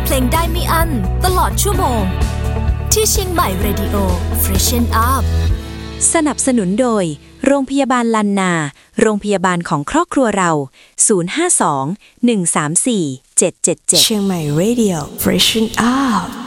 เพลงได้ไม่อั้นตลอดชั่วโมงที่เชียงใหม่ Radio Freshen Up สนับสนุนโดยโรงพยาบาลลันนาโรงพยาบาลของครอบครัวเรา052 134 777 เชียงใหม่ Radio Freshen Up